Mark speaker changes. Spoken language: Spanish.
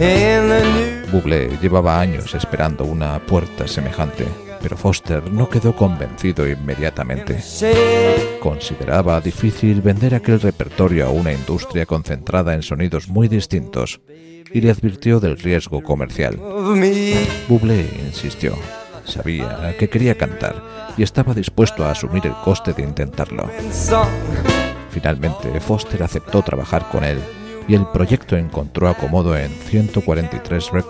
Speaker 1: Bublé llevaba años esperando una puerta semejante, pero Foster no quedó convencido inmediatamente. Consideraba difícil vender aquel repertorio a una industria concentrada en sonidos muy distintos y le advirtió del riesgo comercial. Bublé insistió. Sabía que quería cantar y estaba dispuesto a asumir el coste de intentarlo. Finalmente, Foster aceptó trabajar con él y el proyecto encontró acomodo en 143 Records.